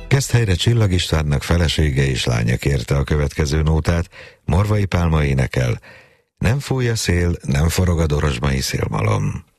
Keszthelyre Csillag Istvánnak felesége és lánya kérte a következő nótát, Morvai Pálma énekel: nem fúj a szél, nem forog a dorozsmai szélmalom.